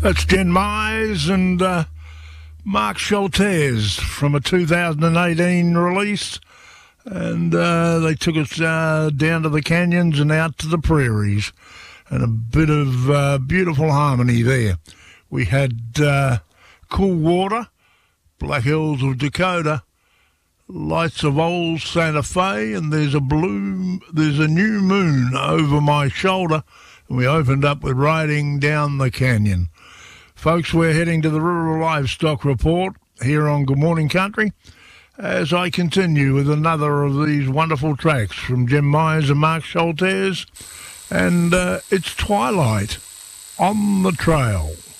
That's Jen Mize and Mark Schultes from a 2018 release. And they took us down to the canyons and out to the prairies. And a bit of beautiful harmony there. We had Cool Water, Black Hills of Dakota, Lights of Old Santa Fe, and there's a new moon over my shoulder. And we opened up with Riding Down the Canyon. Folks, we're heading to the Rural Livestock Report here on Good Morning Country as I continue with another of these wonderful tracks from Jim Myers and Mark Schultes. And it's Twilight on the Trail.